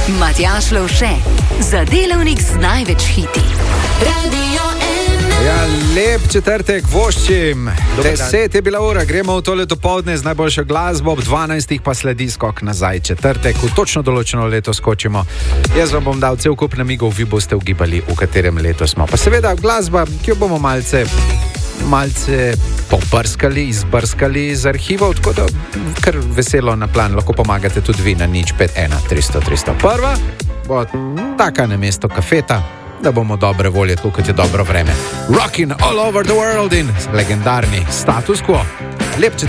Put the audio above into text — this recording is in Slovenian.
Matjaž Lovše, za delavnik z največ hiti. Radio 1. Ja, lep četrtek voščim. 10 je bila ura, gremo v tole dopoldne z najboljšo glasbo, ob 12 pa sledi skok nazaj četrtek, v točno določeno leto skočimo. Jaz vam bom dal cel kup namigov, vi boste ugibali, v katerem letu smo. Pa seveda glasba, ki jo bomo malce poprskali, izbrskali iz arhivov, tako da kar veselo na plan, lahko pomagate tudi vi na 051 300 301. Bo taka na mesto kafeta, da bomo dobre volje, tako kot je dobro vreme. Rockin' all over the world in legendarni Status Quo. Lep četrtek.